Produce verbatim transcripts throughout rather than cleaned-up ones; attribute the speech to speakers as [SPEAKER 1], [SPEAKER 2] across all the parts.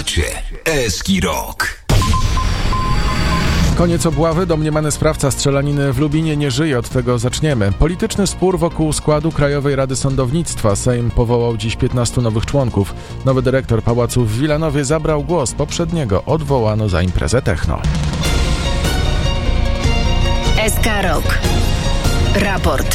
[SPEAKER 1] Słuchacie Eski Rock.
[SPEAKER 2] Koniec obławy. Domniemany sprawca strzelaniny w Lubinie nie żyje. Od tego zaczniemy. Polityczny spór wokół składu Krajowej Rady Sądownictwa. Sejm powołał dziś piętnastu nowych członków. Nowy dyrektor pałacu w Wilanowie zabrał głos. Poprzedniego odwołano za imprezę techno.
[SPEAKER 3] S K Rock. Raport.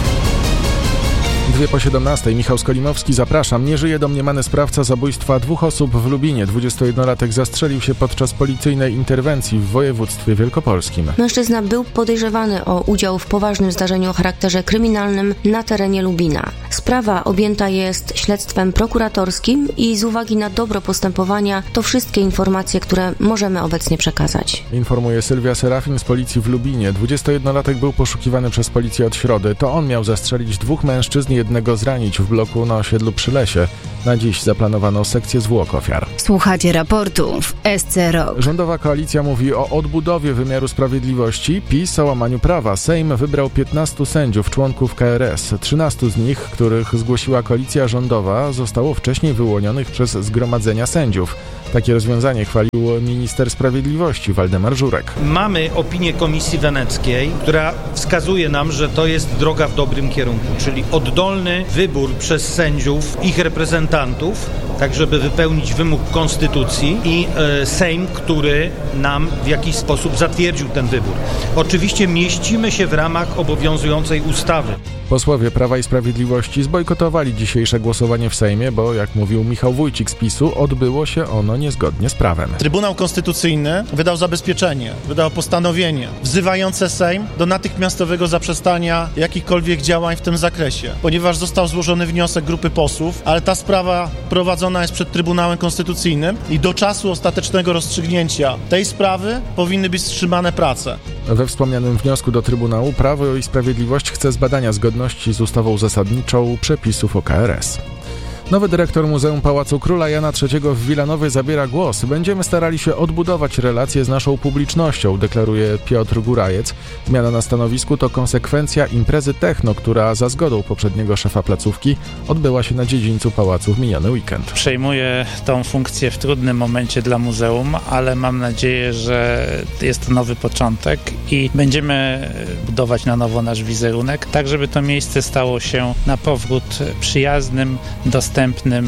[SPEAKER 2] Dwie po siedemnastej. Michał Skolimowski, zapraszam. Nie żyje domniemany sprawca zabójstwa dwóch osób w Lubinie. dwudziestojednolatek zastrzelił się podczas policyjnej interwencji w województwie wielkopolskim.
[SPEAKER 4] Mężczyzna był podejrzewany o udział w poważnym zdarzeniu o charakterze kryminalnym na terenie Lubina. Sprawa objęta jest śledztwem prokuratorskim i z uwagi na dobro postępowania to wszystkie informacje, które możemy obecnie przekazać.
[SPEAKER 2] Informuje Sylwia Serafin z policji w Lubinie. dwudziestojednolatek był poszukiwany przez policję od środy. To on miał zastrzelić dwóch mężczyzn, jednego zranić w bloku na osiedlu przy Lesie. Na dziś zaplanowano sekcję zwłok ofiar.
[SPEAKER 3] Słuchacie raportu w S C Rock.
[SPEAKER 2] Rządowa koalicja mówi o odbudowie wymiaru sprawiedliwości. PiS o łamaniu prawa. Sejm wybrał piętnastu sędziów, członków K R S. trzynastu z nich, których zgłosiła koalicja rządowa, zostało wcześniej wyłonionych przez zgromadzenia sędziów. Takie rozwiązanie chwalił minister sprawiedliwości Waldemar Żurek.
[SPEAKER 5] Mamy opinię Komisji Weneckiej, która wskazuje nam, że to jest droga w dobrym kierunku, czyli oddolny wybór przez sędziów ich reprezentantów, tak żeby wypełnić wymóg konstytucji i e, Sejm, który nam w jakiś sposób zatwierdził ten wybór. Oczywiście mieścimy się w ramach obowiązującej ustawy.
[SPEAKER 2] Posłowie Prawa i Sprawiedliwości zbojkotowali dzisiejsze głosowanie w Sejmie, bo jak mówił Michał Wójcik z PiSu, odbyło się ono niezgodnie z prawem.
[SPEAKER 6] Trybunał Konstytucyjny wydał zabezpieczenie, wydał postanowienie wzywające Sejm do natychmiastowego zaprzestania jakichkolwiek działań w tym zakresie, ponieważ został złożony wniosek grupy posłów, ale ta sprawa prowadzona jest przed Trybunałem Konstytucyjnym i do czasu ostatecznego rozstrzygnięcia tej sprawy powinny być wstrzymane prace.
[SPEAKER 2] We wspomnianym wniosku do Trybunału Prawo i Sprawiedliwość chce zbadania zgodności z ustawą zasadniczą przepisów o K R S. Nowy dyrektor Muzeum Pałacu Króla Jana trzeciego w Wilanowie zabiera głos. Będziemy starali się odbudować relacje z naszą publicznością, deklaruje Piotr Górajec. Zmiana na stanowisku to konsekwencja imprezy techno, która za zgodą poprzedniego szefa placówki odbyła się na dziedzińcu pałacu w miniony weekend.
[SPEAKER 7] Przejmuję tą funkcję w trudnym momencie dla muzeum, ale mam nadzieję, że jest to nowy początek i będziemy budować na nowo nasz wizerunek, tak żeby to miejsce stało się na powrót przyjaznym, dostępnym.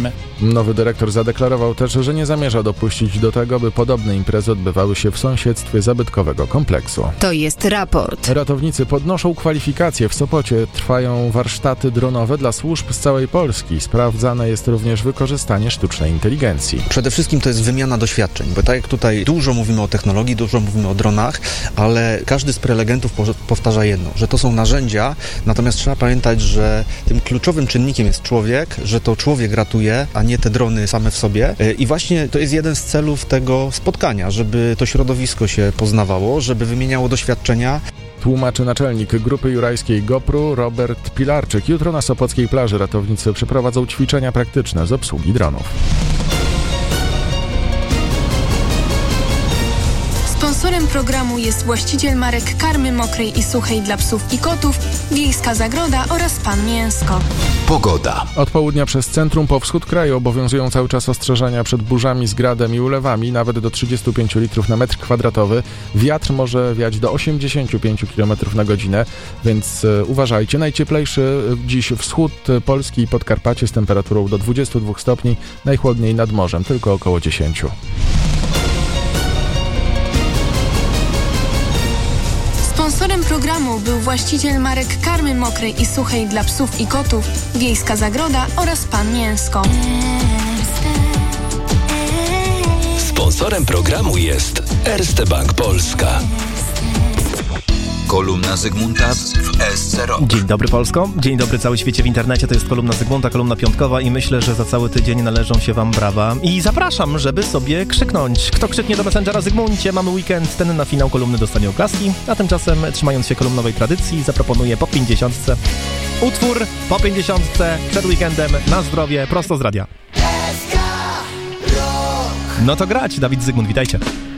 [SPEAKER 2] Nowy dyrektor zadeklarował też, że nie zamierza dopuścić do tego, by podobne imprezy odbywały się w sąsiedztwie zabytkowego kompleksu.
[SPEAKER 3] To jest raport.
[SPEAKER 2] Ratownicy podnoszą kwalifikacje. W Sopocie trwają warsztaty dronowe dla służb z całej Polski. Sprawdzane jest również wykorzystanie sztucznej inteligencji.
[SPEAKER 8] Przede wszystkim to jest wymiana doświadczeń, bo tak jak tutaj dużo mówimy o technologii, dużo mówimy o dronach, ale każdy z prelegentów powtarza jedno, że to są narzędzia, natomiast trzeba pamiętać, że tym kluczowym czynnikiem jest człowiek, że to człowiek ratuje, a nie te drony same w sobie. I właśnie to jest jeden z celów tego spotkania, żeby to środowisko się poznawało, żeby wymieniało doświadczenia.
[SPEAKER 2] Tłumaczy naczelnik Grupy Jurajskiej GoPro Robert Pilarczyk. Jutro na sopockiej plaży ratownicy przeprowadzą ćwiczenia praktyczne z obsługi dronów.
[SPEAKER 9] Sponsorem programu jest właściciel marek karmy mokrej i suchej dla psów i kotów, Wiejska Zagroda oraz Pan Mięsko.
[SPEAKER 1] Pogoda.
[SPEAKER 2] Od południa przez centrum po wschód kraju obowiązują cały czas ostrzeżenia przed burzami z gradem i ulewami, nawet do trzydziestu pięciu litrów na metr kwadratowy. Wiatr może wiać do osiemdziesięciu pięciu kilometrów na godzinę, więc e, uważajcie. Najcieplejszy dziś wschód Polski i Podkarpacie z temperaturą do dwudziestu dwóch stopni, najchłodniej nad morzem, tylko około dziesięciu.
[SPEAKER 9] Sponsorem programu był właściciel marek karmy mokrej i suchej dla psów i kotów, Wiejska Zagroda oraz Pan Mięsko.
[SPEAKER 1] Sponsorem programu jest Erste Bank Polska. Kolumna Zygmunta w S C Rock.
[SPEAKER 10] Dzień dobry Polsko, dzień dobry cały świecie w internecie, to jest kolumna Zygmunta, kolumna piątkowa i myślę, że za cały tydzień należą się wam brawa. I zapraszam, żeby sobie krzyknąć. Kto krzyknie do Messengera Zygmuncie, mamy weekend, ten na finał kolumny dostanie oklaski, a tymczasem, trzymając się kolumnowej tradycji, zaproponuję po pięćdziesiątce utwór po pięćdziesiątce przed weekendem na zdrowie, prosto z radia. No to grać, Dawid Zygmunt, witajcie.